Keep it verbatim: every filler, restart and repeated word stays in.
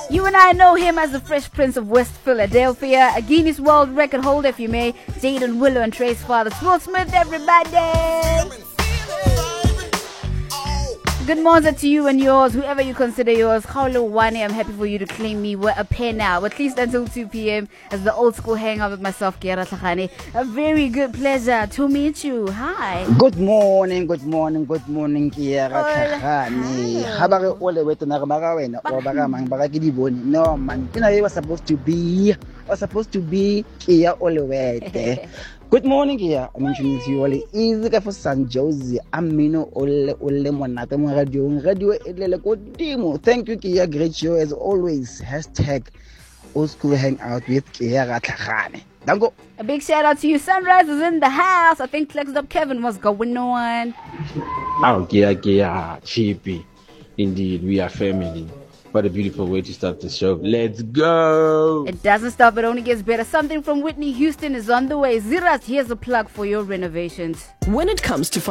You and I know him as the Fresh Prince of West Philadelphia, a Guinness World Record holder, if you may, Jaden Willow and Trey's father, Will Smith, everybody! Good morning to you and yours, whoever you consider yours. Khawlo Wane, I'm happy for you to claim me a pair now, at least until two p.m. as the old school hangout with myself, Kiara Tlhagane. A very good pleasure to meet you. Hi. Good morning, good morning, good morning, Kiara Tlhagane. Habare ole wetu na baka wena o baka mang baka ke di bone. No man, you know you were supposed to be was supposed to be Kia ole wete. Good morning, Kia. I mentioned you all easy for San Jose. Amino ole ole monate mo radio radio elele kodimo. Thank you, Kia. Great show as always. Hashtag old school hangout with Kia Tlhagane. Dango. A big shout out to you. Sunrise is in the house. I think Flexed Up Kevin was going on. Oh, Kia Kia Chippy. Indeed, we are family. What a beautiful way to start the show. Let's go. It doesn't stop, it only gets better. Something from Whitney Houston is on the way. Ziraz, here's a plug for your renovations. When it comes to